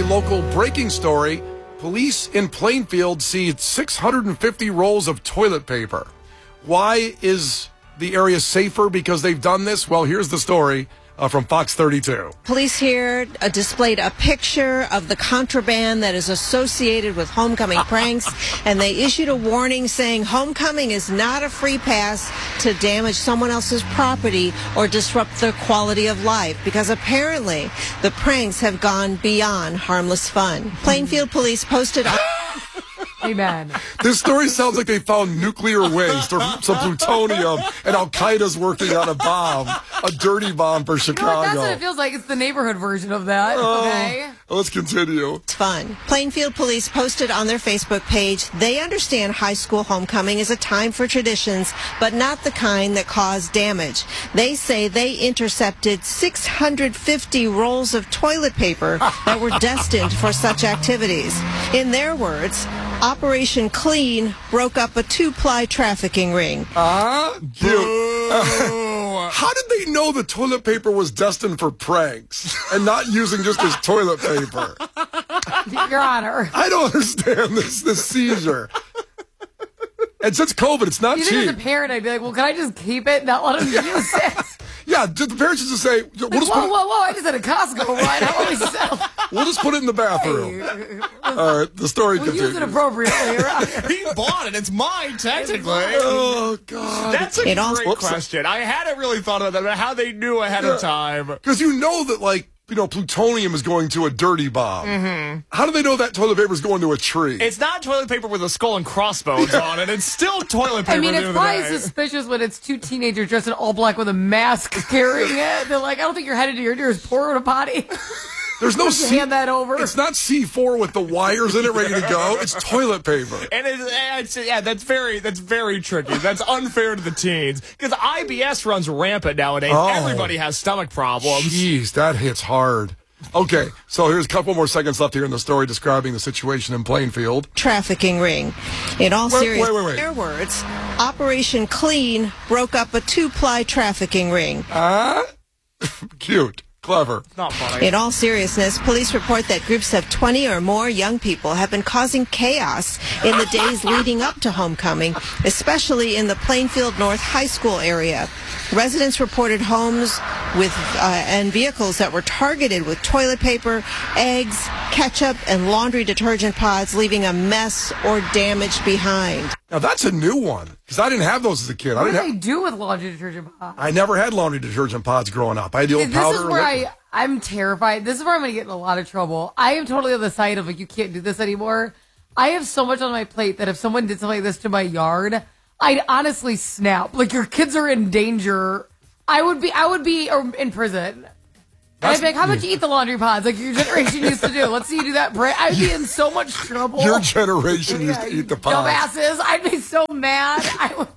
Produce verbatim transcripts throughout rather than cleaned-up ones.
local breaking story. Police in Plainfield seized six hundred fifty rolls of toilet paper. Why is the area safer because they've done this? Well, here's the story uh, from Fox thirty-two. Police here uh, displayed a picture of the contraband that is associated with homecoming pranks, and they issued a warning saying homecoming is not a free pass to damage someone else's property or disrupt their quality of life, because apparently the pranks have gone beyond harmless fun. Plainfield police posted on Amen. This story sounds like they found nuclear waste or some plutonium, and Al-Qaeda's working on a bomb, a dirty bomb for Chicago. You know what, that's what it feels like. It's the neighborhood version of that. Oh, okay. Let's continue. It's fun. Plainfield police posted on their Facebook page, they understand high school homecoming is a time for traditions, but not the kind that cause damage. They say they intercepted six hundred fifty rolls of toilet paper that were destined for such activities. In their words, Operation Clean broke up a two-ply trafficking ring. Ah, uh, cute. How did they know the toilet paper was destined for pranks and not using just as toilet paper? Your Honor. I don't understand this this seizure. And since COVID, it's not you cheap. Think as a parent, I'd be like, well, can I just keep it and not let them use it? Yeah, the parents just say, we'll like, just whoa, put whoa, whoa, I just had a Costco ride. How about we sell? We'll just put it in the bathroom. Hey, all right, the story we'll continues. use it appropriately around here. He bought it. It's mine, technically. Oh, God. That's a it great also, question. I hadn't really thought about that, about how they knew ahead yeah. of time. Because you know that, like, you know, plutonium is going to a dirty bomb. Mm-hmm. How do they know that toilet paper is going to a tree? It's not toilet paper with a skull and crossbones on it. It's still toilet paper. I mean, it's probably day. suspicious when it's two teenagers dressed in all black with a mask carrying it. They're like, I don't think you're headed to your nearest porta potty. There's no C- hand that over. It's not C four with the wires in it ready to go. It's toilet paper. And it's, it's yeah, that's very that's very tricky. That's unfair to the teens because I B S runs rampant nowadays. Oh, everybody has stomach problems. Jeez, that hits hard. Okay, so here's a couple more seconds left here in the story describing the situation in Plainfield. Trafficking ring. In all wait, seriousness, wait, wait, wait. their words, Operation Clean broke up a two-ply trafficking ring. Ah, uh, cute. Clever. Not funny. In all seriousness, police report that groups of twenty or more young people have been causing chaos in the days leading up to homecoming, especially in the Plainfield North High School area. Residents reported homes with uh, and vehicles that were targeted with toilet paper, eggs, ketchup, and laundry detergent pods, leaving a mess or damage behind. Now, that's a new one, because I didn't have those as a kid. What I didn't do have, they do with laundry detergent pods? I never had laundry detergent pods growing up. I had the old this powder. This is where I, I'm terrified. This is where I'm going to get in a lot of trouble. I am totally on the side of, like, you can't do this anymore. I have so much on my plate that if someone did something like this to my yard, I'd honestly snap. Like, your kids are in danger. I would be I would be in prison. And I'd be like, how much you eat the laundry pods like your generation used to do? Let's see you do that. I'd be in so much trouble. Your generation used to eat the pods. Dumbasses. I'd be so mad. I would,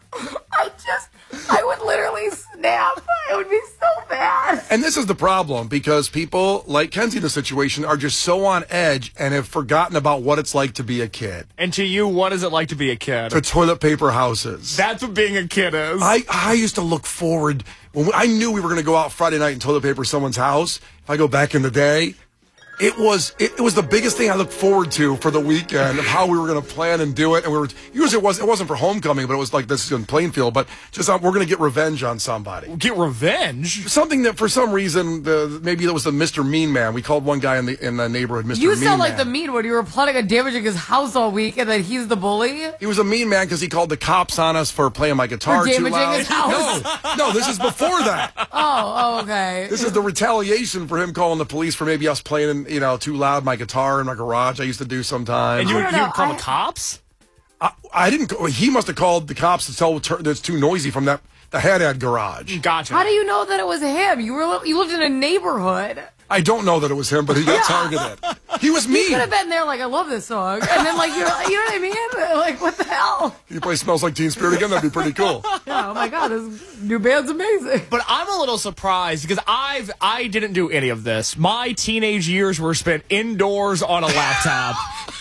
I just, I would literally snap. I would be so mad. And this is the problem, because people like Kenzie in the situation are just so on edge and have forgotten about what it's like to be a kid. And to you, what is it like to be a kid? To toilet paper houses. That's what being a kid is. I, I used to look forward. When we, I knew we were going to go out Friday night and toilet paper someone's house. If I go back in the day, it was it, it was the biggest thing I looked forward to for the weekend of how we were going to plan and do it. And we were usually it was it wasn't for homecoming, but it was like this in Plainfield. But just uh, we're going to get revenge on somebody. Get revenge? Something that for some reason the, maybe that was the Mister Mean Man. We called one guy in the in the neighborhood Mister You Mean sound like Man. the mean one. You were plotting on damaging his house all week, and then he's the bully. He was a mean man because he called the cops on us for playing my guitar for too damaging loud. his house. No, no, this is before that. Oh, oh, okay. This is the retaliation for him calling the police for maybe us playing, you know, too loud my guitar in my garage. I used to do sometimes. And you, I you don't know, would call I- the cops? I, I didn't. Go, he must have called the cops to tell that it's too noisy from that the Haddad garage. Gotcha. How do you know that it was him? You were you lived in a neighborhood. I don't know that it was him, but he got targeted. He was He mean. could have been there like, I love this song. And then, like, you're, you know what I mean? Like, what the hell? He play Smells Like Teen Spirit again. That'd be pretty cool. Yeah, oh, my God, this new band's amazing. But I'm a little surprised because I've I didn't do any of this. My teenage years were spent indoors on a laptop.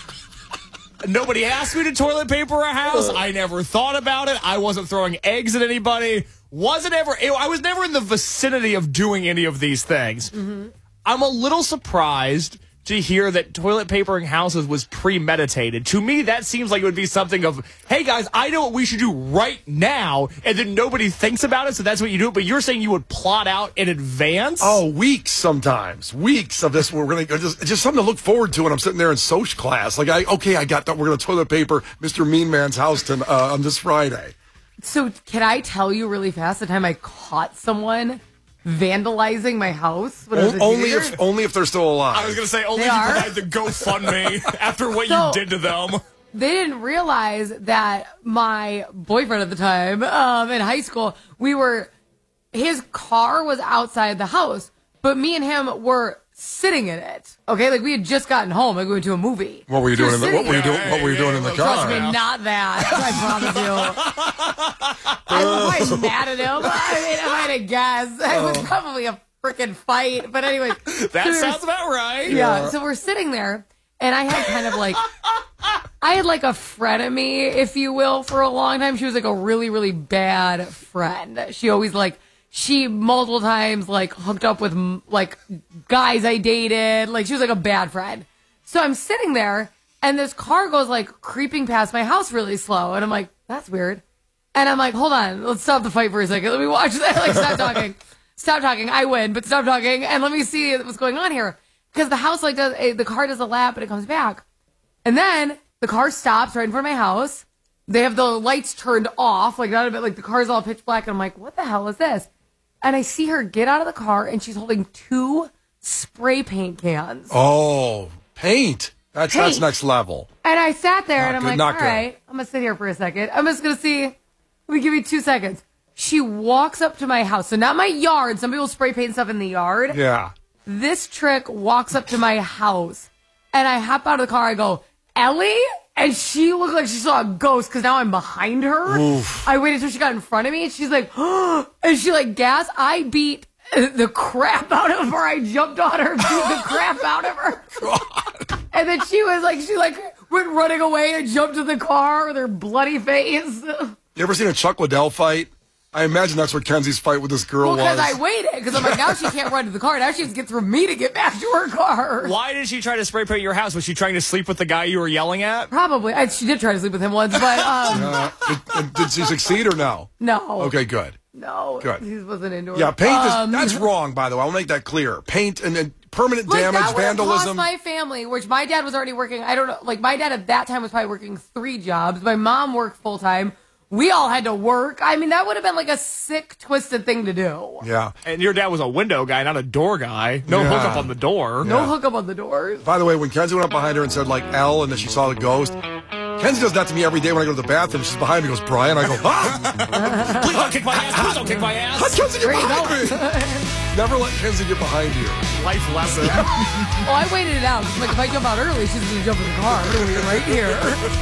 Nobody asked me to toilet paper a house. I never thought about it. I wasn't throwing eggs at anybody. Wasn't ever. I was never in the vicinity of doing any of these things. Mm-hmm. I'm a little surprised to hear that toilet papering houses was premeditated. To me, that seems like it would be something of, hey guys, I know what we should do right now, and then nobody thinks about it, so that's what you do. But you're saying you would plot out in advance? Oh, weeks sometimes. Weeks of this. We're going to just, just something to look forward to when I'm sitting there in Soch class. Like, I okay, I got that. We're going to toilet paper Mister Mean Man's house to, uh, on this Friday. So can I tell you really fast the time I caught someone vandalizing my house when I was a only teenager? if only if they're still alive. I was going to say, only They if you are? provide the GoFundMe after what So- you did to them. They didn't realize that my boyfriend at the time, um, in high school, we were, his car was outside the house, but me and him were sitting in it. Okay, like we had just gotten home, like we went to a movie. What were you We doing in the sitting What were you there. doing? What were you doing in the Trust car? me, not that. I promise you. I was quite mad at him. I mean, if I had to guess, it was probably a freaking fight. But anyway, That sounds about right. yeah. So we're sitting there, and I had kind of like, I had like a frenemy, if you will, for a long time. She was like a really, really bad friend. She always like, she multiple times like hooked up with m- like guys I dated. Like she was like a bad friend. So I'm sitting there, and this car goes like creeping past my house really slow, and I'm like, that's weird. And I'm like, hold on, let's stop the fight for a second. Let me watch that. Like, stop talking. Stop talking. I win, but stop talking. And let me see what's going on here. Because the house, like, does, eh, the car does a lap and it comes back. And then the car stops right in front of my house. They have the lights turned off. Like, not a bit, like, the car's all pitch black. And I'm like, what the hell is this? And I see her get out of the car, and she's holding two spray paint cans. Oh, paint. That's that's Paint. next level. And I sat there, Not and I'm good, like, not all good. right, I'm going to sit here for a second. I'm just going to see. Let me give you two seconds. She walks up to my house. So not my yard. Some people spray paint stuff in the yard. Yeah. This trick walks up to my house. And I hop out of the car. I go, Ellie? And she looked like she saw a ghost because now I'm behind her. Oof. I waited until she got in front of me. And she's like, and she like gasped. I beat the crap out of her. I jumped on her, beat the crap out of her. God. And then she was like, she like went running away and jumped in the car with her bloody face. You ever seen a Chuck Liddell fight? I imagine that's what Kenzie's fight with this girl Well, because was. I waited. Because I'm like, now she can't run to the car. Now she has to get through me to get back to her car. Why did she try to spray paint your house? Was she trying to sleep with the guy you were yelling at? Probably. I, she did try to sleep with him once, but um, Uh, did, did she succeed or no? no. Okay, good. No. Good. He wasn't into it. Yeah, paint Um, is, that's wrong, by the way. I'll make that clear. Paint and, and permanent Like, damage, that would've vandalism. cost my family, which my dad was already working. I don't know. Like, my dad at that time was probably working three jobs. My mom worked full time. We all had to work. I mean, that would have been like a sick, twisted thing to do. Yeah. And your dad was a window guy, not a door guy. No Yeah. hookup on the door. No hookup on the doors. By the way, when Kenzie went up behind her and said, like, L, and then she saw the ghost, Kenzie does that to me every day when I go to the bathroom. She's behind me, goes, Brian. I go, ah! Please don't kick my ass. Please don't kick my How'd ass. Kenzie get There you behind me? Never let Kenzie get behind you. Life lesson. Well, I waited it out. 'Cause, like, if I jump out early, she's going to jump in the car. I'm gonna be right here.